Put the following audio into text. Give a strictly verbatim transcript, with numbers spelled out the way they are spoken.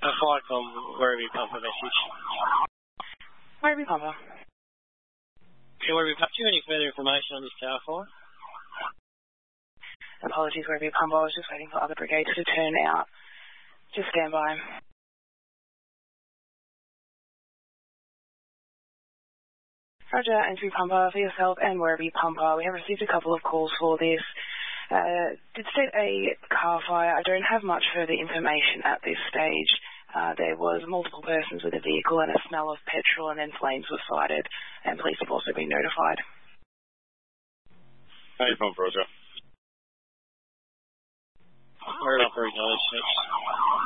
A Flycom Werribee Pumper message. Werribee Pumper. Okay, Werribee Pumper, do you have any further information on this tower fire? Apologies, Werribee Pumper. I was just waiting for other brigades to turn out. Just stand by. Roger, entry Pumper for yourself and Werribee Pumper. We have received a couple of calls for this. Uh, did state a car fire. I don't have much further information at this stage. Uh, there was multiple persons with a vehicle and a smell of petrol, and then flames were sighted, and police have also been notified. Hey, Pumper, Roger. Werribee Pumper, acknowledged.